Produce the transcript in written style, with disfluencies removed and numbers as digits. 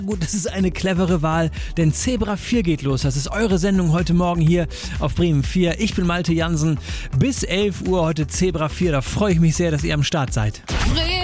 Gut, das ist eine clevere Wahl, denn Zebra 4 geht los. Das ist eure Sendung heute Morgen hier auf Bremen 4. Ich bin Malte Jansen. Bis 11 Uhr heute Zebra 4. Da freue ich mich sehr, dass ihr am Start seid.